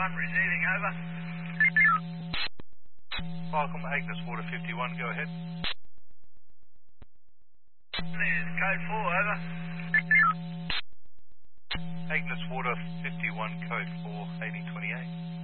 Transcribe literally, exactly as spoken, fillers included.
fifty-one, receiving, over. Falcon Agnes Water fifty-one, go ahead. There's code four, over. Agnes Water fifty-one, code four, eighty twenty-eight.